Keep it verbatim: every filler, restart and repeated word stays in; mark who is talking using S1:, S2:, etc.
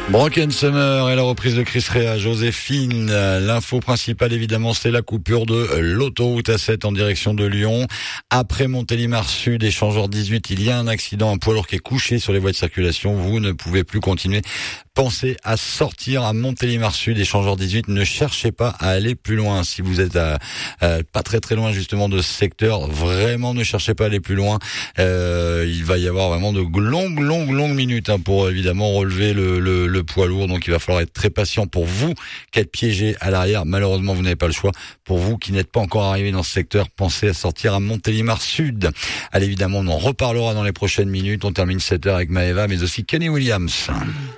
S1: Broken Summer et la reprise de Chris Rea, Joséphine. L'info principale, évidemment, c'est la coupure de l'autoroute A sept en direction de Lyon. Après Montélimar Sud, échangeur dix-huit, il y a un accident, un poids lourd qui est couché sur les voies de circulation. Vous ne pouvez plus continuer. Pensez à sortir à Montélimar Sud, échangeur dix-huit. Ne cherchez pas à aller plus loin. Si vous êtes à, à, pas très très loin justement de ce secteur, vraiment ne cherchez pas à aller plus loin. Euh, il va y avoir vraiment de longues longues longues minutes hein, pour évidemment relever le, le, le poids lourd. Donc il va falloir être très patient pour vous qui êtes piégé à l'arrière. Malheureusement, vous n'avez pas le choix. Pour vous qui n'êtes pas encore arrivé dans ce secteur, pensez à sortir à Montélimar Sud. Allez, évidemment, on en reparlera dans les prochaines minutes. On termine cette heure avec Maëva, mais aussi Kenny Williams.